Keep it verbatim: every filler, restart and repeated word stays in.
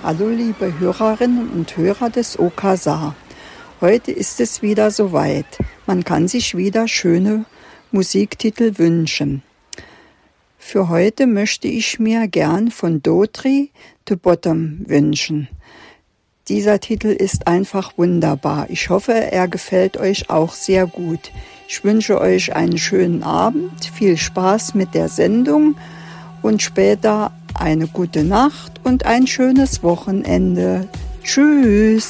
Hallo liebe Hörerinnen und Hörer des O K S A. Heute ist es wieder soweit. Man kann sich wieder schöne Musiktitel wünschen. Für heute möchte ich mir gern von Daughtry to Bottom wünschen. Dieser Titel ist einfach wunderbar. Ich hoffe, er gefällt euch auch sehr gut. Ich wünsche euch einen schönen Abend, viel Spaß mit der Sendung und später eine gute Nacht und ein schönes Wochenende. Tschüss!